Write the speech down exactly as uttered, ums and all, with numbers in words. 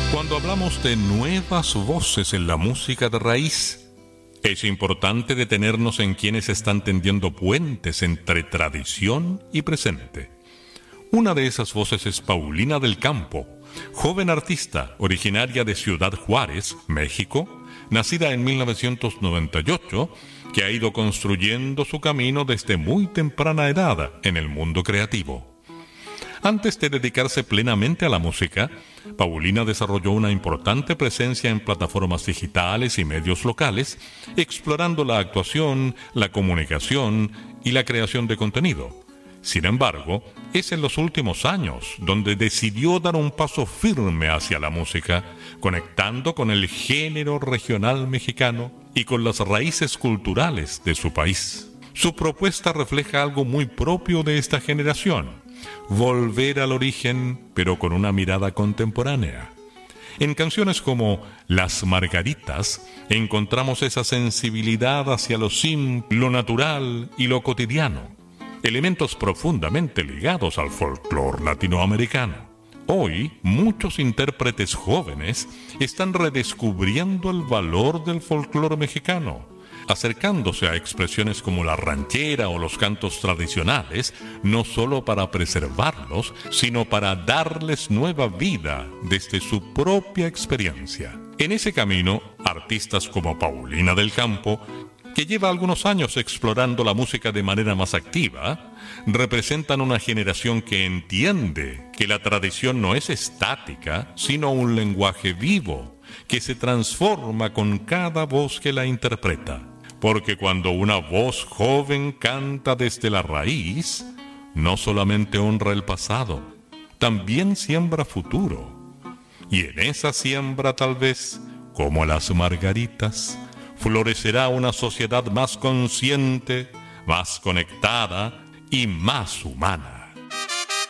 Cuando hablamos de nuevas voces en la música de raíz, es importante detenernos en quienes están tendiendo puentes entre tradición y presente. Una de esas voces es Paulina del Campo, joven artista originaria de Ciudad Juárez, México, nacida en mil novecientos noventa y ocho, que ha ido construyendo su camino desde muy temprana edad en el mundo creativo. Antes de dedicarse plenamente a la música, Paulina desarrolló una importante presencia en plataformas digitales y medios locales, explorando la actuación, la comunicación y la creación de contenido. Sin embargo, es en los últimos años donde decidió dar un paso firme hacia la música, conectando con el género regional mexicano y con las raíces culturales de su país. Su propuesta refleja algo muy propio de esta generación: volver al origen, pero con una mirada contemporánea. En canciones como Las Margaritas encontramos esa sensibilidad hacia lo simple, lo natural y lo cotidiano, elementos profundamente ligados al folclore latinoamericano. Hoy, muchos intérpretes jóvenes están redescubriendo el valor del folclore mexicano, acercándose a expresiones como la ranchera o los cantos tradicionales, no solo para preservarlos, sino para darles nueva vida desde su propia experiencia. En ese camino, artistas como Paulina del Campo, que lleva algunos años explorando la música de manera más activa, representan una generación que entiende que la tradición no es estática, sino un lenguaje vivo, que se transforma con cada voz que la interpreta. Porque cuando una voz joven canta desde la raíz, no solamente honra el pasado, también siembra futuro. Y en esa siembra, tal vez, como las margaritas, florecerá una sociedad más consciente, más conectada y más humana.